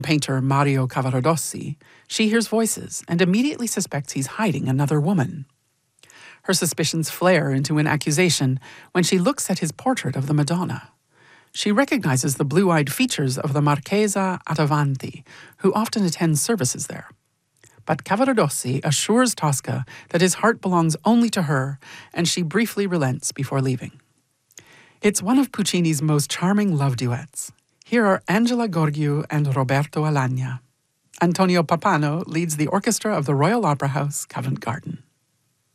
painter Mario Cavaradossi, she hears voices and immediately suspects he's hiding another woman. Her suspicions flare into an accusation when she looks at his portrait of the Madonna. She recognizes the blue-eyed features of the Marchesa Attavanti, who often attends services there. But Cavaradossi assures Tosca that his heart belongs only to her, and she briefly relents before leaving. It's one of Puccini's most charming love duets. Here are Angela Gheorghiu and Roberto Alagna. Antonio Pappano leads the orchestra of the Royal Opera House, Covent Garden.